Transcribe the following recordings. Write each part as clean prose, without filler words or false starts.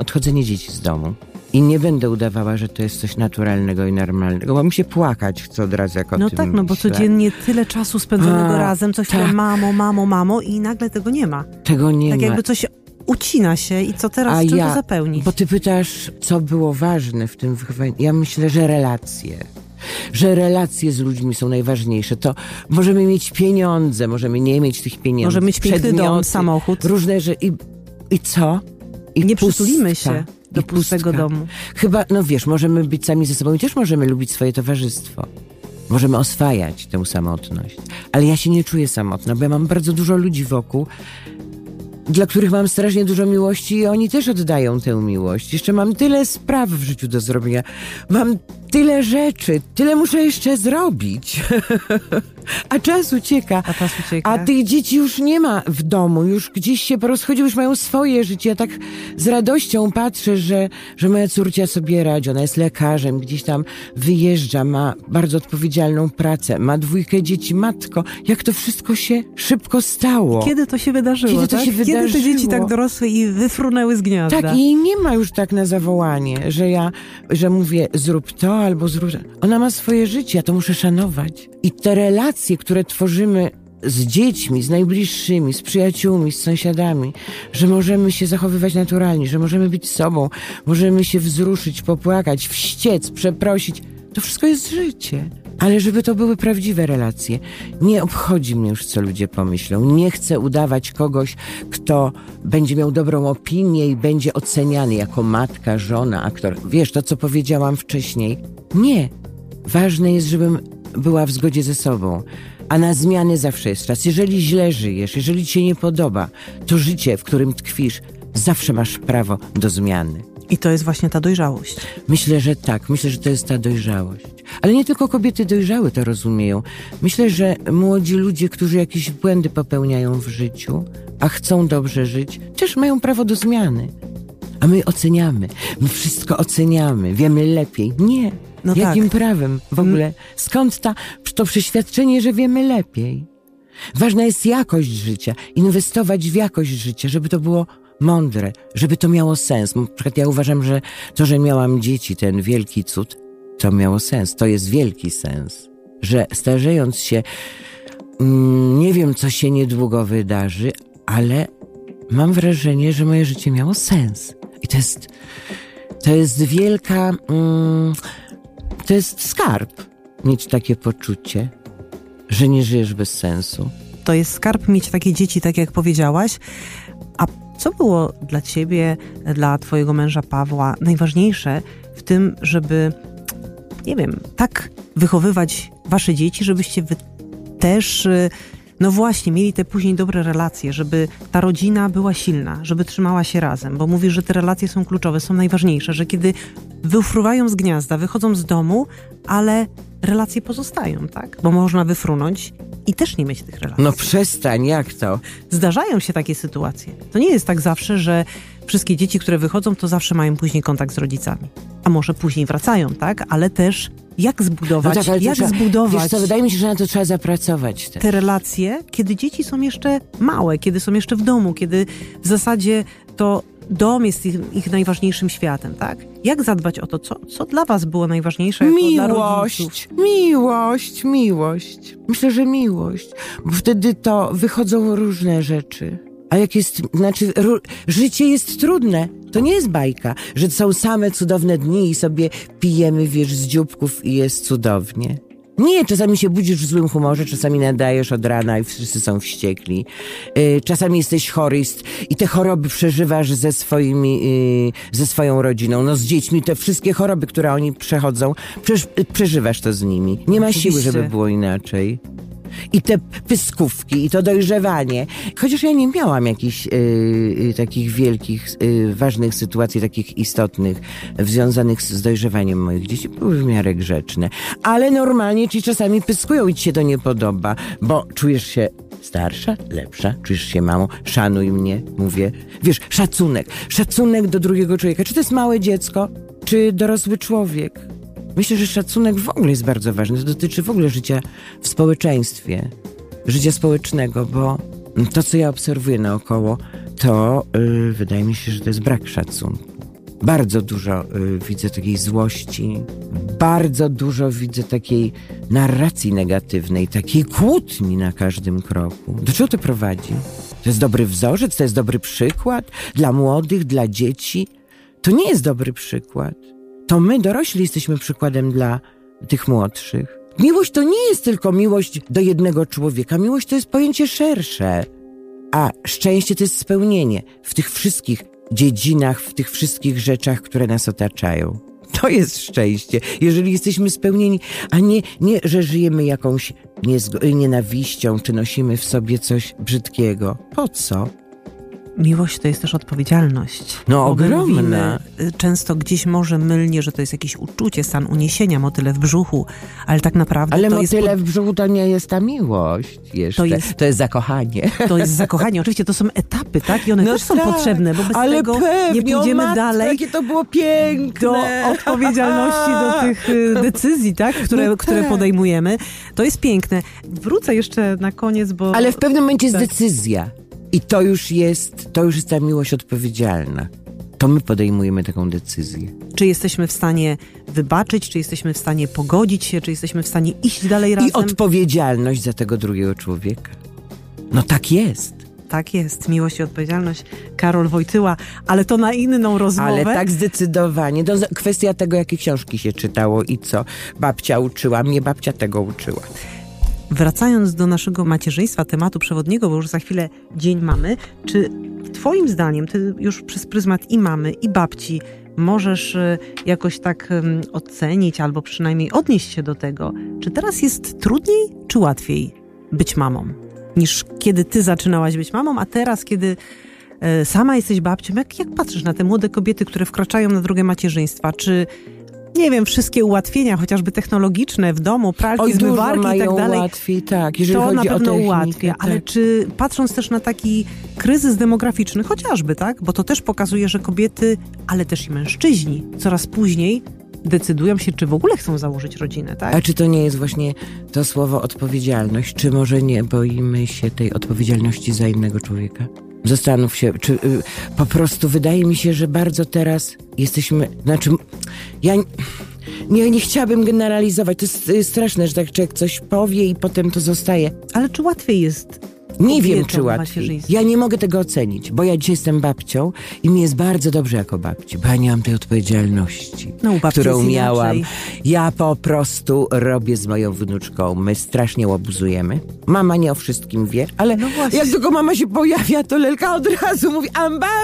odchodzenie dzieci z domu. I nie będę udawała, że to jest coś naturalnego i normalnego, bo mi się płakać chce od razu, jak o tym No tak, no bo myślę. codziennie tyle czasu spędzonego razem, co chwilę tak. mamo i nagle tego nie ma. Tego nie Tak ma. jakby coś ucina się i co teraz, czym to zapełnić? Bo ty pytasz, co było ważne w tym wychowaniu. Ja myślę, że relacje. Że relacje z ludźmi są najważniejsze. To możemy mieć pieniądze, możemy nie mieć tych pieniędzy. Możemy mieć piękny przedmioty, dom, samochód. Różne rzeczy. I co? I nie pustka. przytulimy się do I pustego pustka. domu. Chyba, no wiesz, możemy być sami ze sobą i też możemy lubić swoje towarzystwo. Możemy oswajać tę samotność. Ale ja się nie czuję samotna, bo ja mam bardzo dużo ludzi wokół, dla których mam strasznie dużo miłości i oni też oddają tę miłość. Jeszcze mam tyle spraw w życiu do zrobienia. Mam tyle rzeczy, tyle muszę jeszcze zrobić. A czas ucieka. A tych dzieci już nie ma w domu, już gdzieś się porozchodziły, już mają swoje życie. Ja tak z radością patrzę, że moja córcia sobie radzi. Ona jest lekarzem, gdzieś tam wyjeżdża, ma bardzo odpowiedzialną pracę, ma 2 dzieci. Matko, jak to wszystko się szybko stało. Kiedy to się wydarzyło? Kiedy to się wydarzyło? Kiedy te dzieci tak dorosły i wyfrunęły z gniazda? Tak, i nie ma już tak na zawołanie, że mówię zrób to albo zrób to. Ona ma swoje życie, ja to muszę szanować. I te relacje, które tworzymy z dziećmi, z najbliższymi, z przyjaciółmi, z sąsiadami, że możemy się zachowywać naturalnie, że możemy być sobą, możemy się wzruszyć, popłakać, wściec, przeprosić. To wszystko jest życie. Ale żeby to były prawdziwe relacje. Nie obchodzi mnie już, co ludzie pomyślą. Nie chcę udawać kogoś, kto będzie miał dobrą opinię i będzie oceniany jako matka, żona, aktor. Wiesz, to co powiedziałam wcześniej. Nie. Ważne jest, żebym była w zgodzie ze sobą. A na zmiany zawsze jest czas. Jeżeli źle żyjesz, jeżeli ci się nie podoba, to życie, w którym tkwisz, zawsze masz prawo do zmiany. I to jest właśnie ta dojrzałość. Myślę, że tak. Myślę, że to jest ta dojrzałość. Ale nie tylko kobiety dojrzałe to rozumieją. Myślę, że młodzi ludzie, którzy jakieś błędy popełniają w życiu, a chcą dobrze żyć, też mają prawo do zmiany. A my oceniamy. My wszystko oceniamy. Wiemy lepiej. Nie. No Jakim tak. prawem w ogóle? Skąd to przeświadczenie, że wiemy lepiej? Ważna jest jakość życia. Inwestować w jakość życia, żeby to było mądre, żeby to miało sens. Na przykład ja uważam, że to, że miałam dzieci, ten wielki cud, to miało sens. To jest wielki sens. Że starzejąc się, nie wiem, co się niedługo wydarzy, ale mam wrażenie, że moje życie miało sens. I to jest wielka... to jest skarb. Mieć takie poczucie, że nie żyjesz bez sensu. To jest skarb mieć takie dzieci, tak jak powiedziałaś. A co było dla ciebie, dla twojego męża Pawła najważniejsze w tym, żeby, nie wiem, tak wychowywać wasze dzieci, żebyście wy też, no właśnie, mieli te później dobre relacje, żeby ta rodzina była silna, żeby trzymała się razem, bo mówisz, że te relacje są kluczowe, są najważniejsze, że kiedy wyfruwają z gniazda, wychodzą z domu, ale relacje pozostają, tak? Bo można wyfrunąć i też nie mieć tych relacji. No przestań, jak to? Zdarzają się takie sytuacje. To nie jest tak zawsze, że wszystkie dzieci, które wychodzą, to zawsze mają później kontakt z rodzicami. A może później wracają, tak? Ale też jak zbudować, No tak, zbudować wiesz co, wydaje mi się, że na to trzeba zapracować też. te relacje, kiedy dzieci są jeszcze małe, kiedy są jeszcze w domu, kiedy w zasadzie to dom jest ich najważniejszym światem, tak? Jak zadbać o to, co dla was było najważniejsze jako dla rodziców? Miłość. Myślę, że miłość. Bo wtedy to wychodzą różne rzeczy. A jak jest, życie jest trudne. To nie jest bajka, że są same cudowne dni i sobie pijemy, wiesz, z dzióbków i jest cudownie. Nie, czasami się budzisz w złym humorze, czasami nadajesz od rana i wszyscy są wściekli. Czasami jesteś chory i te choroby przeżywasz ze swoją rodziną. No z dziećmi te wszystkie choroby, które oni przechodzą, przeżywasz to z nimi. Nie ma siły, żeby było inaczej. I te pyskówki, i to dojrzewanie. Chociaż ja nie miałam jakichś takich wielkich, ważnych sytuacji, takich istotnych, związanych z dojrzewaniem moich dzieci. Były w miarę grzeczne. Ale normalnie ci czasami pyskują i ci się to nie podoba, bo czujesz się starsza, lepsza, czujesz się mamą, szanuj mnie, mówię. Wiesz, szacunek do drugiego człowieka. Czy to jest małe dziecko, czy dorosły człowiek? Myślę, że szacunek w ogóle jest bardzo ważny. To dotyczy w ogóle życia w społeczeństwie, życia społecznego, bo to, co ja obserwuję naokoło, to wydaje mi się, że to jest brak szacunku. Bardzo dużo widzę takiej złości, bardzo dużo widzę takiej narracji negatywnej, takiej kłótni na każdym kroku. Do czego to prowadzi? To jest dobry wzorzec, to jest dobry przykład dla młodych, dla dzieci. To nie jest dobry przykład. To my, dorośli, jesteśmy przykładem dla tych młodszych. Miłość to nie jest tylko miłość do jednego człowieka. Miłość to jest pojęcie szersze. A szczęście to jest spełnienie w tych wszystkich dziedzinach, w tych wszystkich rzeczach, które nas otaczają. To jest szczęście, jeżeli jesteśmy spełnieni, a nie że żyjemy jakąś nienawiścią, czy nosimy w sobie coś brzydkiego. Po co? Miłość to jest też odpowiedzialność. No ogromna. Mówimy często gdzieś może mylnie, że to jest jakieś uczucie, stan uniesienia, motyle w brzuchu, ale tak naprawdę ale to motyle w brzuchu to nie jest ta miłość jeszcze. To jest zakochanie. To jest zakochanie. Oczywiście to są etapy, tak? I one też są potrzebne, bo bez tego nie pójdziemy dalej. Jakie to było piękne. Do odpowiedzialności, do tych decyzji, tak? Które podejmujemy. To jest piękne. Wrócę jeszcze na koniec, bo... Ale w pewnym momencie jest decyzja. I to już jest ta miłość odpowiedzialna. To my podejmujemy taką decyzję. Czy jesteśmy w stanie wybaczyć, czy jesteśmy w stanie pogodzić się, czy jesteśmy w stanie iść dalej razem? I odpowiedzialność za tego drugiego człowieka. No tak jest. Tak jest, miłość i odpowiedzialność. Karol Wojtyła, ale to na inną rozmowę. Ale tak zdecydowanie. To kwestia tego, jakie książki się czytało i co babcia uczyła. Mnie babcia tego uczyła. Wracając do naszego macierzyństwa, tematu przewodniego, bo już za chwilę Dzień Mamy, czy twoim zdaniem, ty już przez pryzmat i mamy, i babci możesz jakoś tak ocenić, albo przynajmniej odnieść się do tego, czy teraz jest trudniej, czy łatwiej być mamą, niż kiedy ty zaczynałaś być mamą, a teraz, kiedy sama jesteś babcią, jak patrzysz na te młode kobiety, które wkraczają na drogę macierzyństwa, czy nie wiem, wszystkie ułatwienia, chociażby technologiczne w domu, pralki, zmywarki i tak dalej. Łatwiej, tak, jeżeli to chodzi na pewno o technikę, ułatwia, tak. ale czy patrząc też na taki kryzys demograficzny, chociażby, tak, bo to też pokazuje, że kobiety, ale też i mężczyźni coraz później decydują się, czy w ogóle chcą założyć rodzinę, tak? A czy to nie jest właśnie to słowo odpowiedzialność? Czy może nie boimy się tej odpowiedzialności za innego człowieka? Zastanów się, czy po prostu wydaje mi się, że bardzo teraz jesteśmy, ja nie chciałabym generalizować, to jest straszne, że tak człowiek coś powie i potem to zostaje. Ale czy łatwiej jest? Nie wiem, czy łatwiej. Ja nie mogę tego ocenić, bo ja dzisiaj jestem babcią i mi jest bardzo dobrze jako babci, bo ja nie mam tej odpowiedzialności, którą miałam. Ja po prostu robię z moją wnuczką. My strasznie łobuzujemy. Mama nie o wszystkim wie, ale jak tylko mama się pojawia, to Lelka od razu mówi: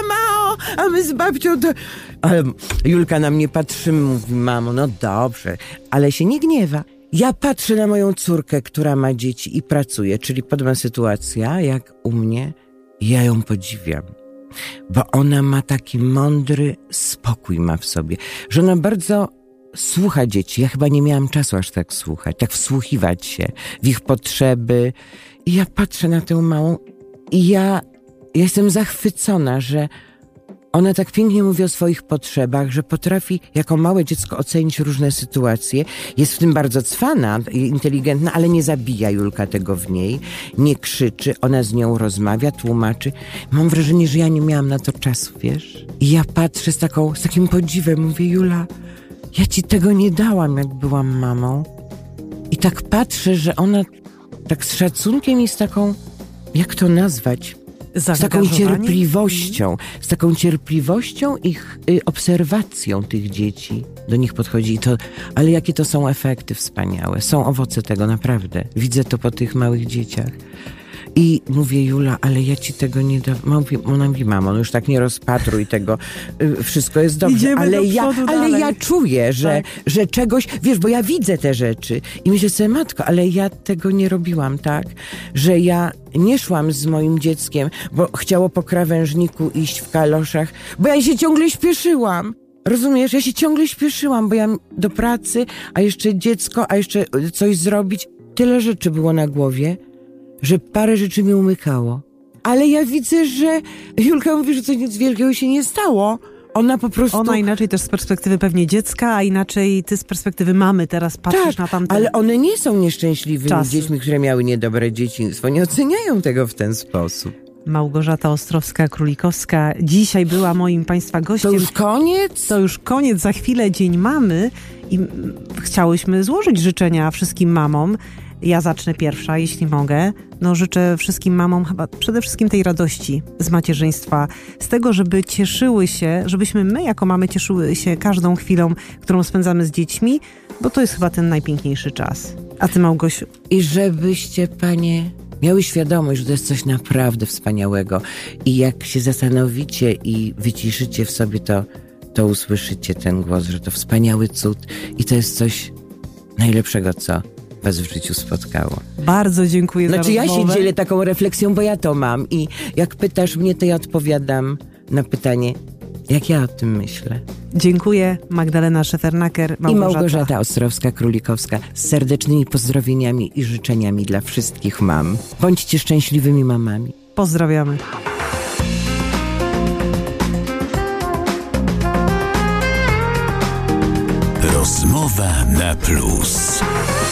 a my z babcią to... Ale Julka na mnie patrzy, mówi: mamo, no dobrze, ale się nie gniewa. Ja patrzę na moją córkę, która ma dzieci i pracuje, czyli podobna sytuacja jak u mnie. Ja ją podziwiam, bo ona ma taki mądry spokój ma w sobie, że ona bardzo słucha dzieci. Ja chyba nie miałam czasu aż tak słuchać, tak wsłuchiwać się w ich potrzeby. I ja patrzę na tę małą i ja jestem zachwycona, że ona tak pięknie mówi o swoich potrzebach, że potrafi jako małe dziecko ocenić różne sytuacje. Jest w tym bardzo cwana, inteligentna, ale nie zabija Julka tego w niej. Nie krzyczy, ona z nią rozmawia, tłumaczy. Mam wrażenie, że ja nie miałam na to czasu, wiesz? I ja patrzę z takim podziwem, mówię: Jula, ja ci tego nie dałam, jak byłam mamą. I tak patrzę, że ona tak z szacunkiem i z taką, jak to nazwać? Z taką cierpliwością ich obserwacją tych dzieci do nich podchodzi. Ale jakie to są efekty wspaniałe. Są owoce tego, naprawdę. Widzę to po tych małych dzieciach. I mówię: Jula, ale ja ci tego nie dam. Ona mówi: mamo, no już tak nie rozpatruj tego. Wszystko jest dobrze. Ale ja czuję, że czegoś, wiesz, bo ja widzę te rzeczy i myślę sobie: matko, ale ja tego nie robiłam, tak? Że ja nie szłam z moim dzieckiem, bo chciało po krawężniku iść w kaloszach, bo ja się ciągle śpieszyłam. Rozumiesz? Ja się ciągle śpieszyłam, bo ja do pracy, a jeszcze dziecko, a jeszcze coś zrobić. Tyle rzeczy było na głowie, że parę rzeczy mi umykało. Ale ja widzę, że Julka mówi, że coś nic wielkiego się nie stało. Ona po prostu... Ona inaczej też z perspektywy pewnie dziecka, a inaczej ty z perspektywy mamy teraz patrzysz na tamte... ale one nie są nieszczęśliwymi dziećmi, które miały niedobre dzieciństwo. Nie oceniają tego w ten sposób. Małgorzata Ostrowska-Królikowska dzisiaj była moim Państwa gościem. To już koniec? To już koniec, za chwilę Dzień Mamy i chciałyśmy złożyć życzenia wszystkim mamom. Ja zacznę pierwsza, jeśli mogę. No, życzę wszystkim mamom chyba przede wszystkim tej radości z macierzyństwa, z tego, żeby cieszyły się, żebyśmy my jako mamy cieszyły się każdą chwilą, którą spędzamy z dziećmi, bo to jest chyba ten najpiękniejszy czas. A ty, Małgosiu? I żebyście, panie, miały świadomość, że to jest coś naprawdę wspaniałego. I jak się zastanowicie i wyciszycie w sobie, to usłyszycie ten głos, że to wspaniały cud i to jest coś najlepszego, co was w życiu spotkało. Bardzo dziękuję za rozmowę. Ja się dzielę taką refleksją, bo ja to mam i jak pytasz mnie, to ja odpowiadam na pytanie, jak ja o tym myślę. Dziękuję. Magdalena Szefernaker, i Małgorzata Ostrowska-Królikowska z serdecznymi pozdrowieniami i życzeniami dla wszystkich mam. Bądźcie szczęśliwymi mamami. Pozdrawiamy. Rozmowa na plus.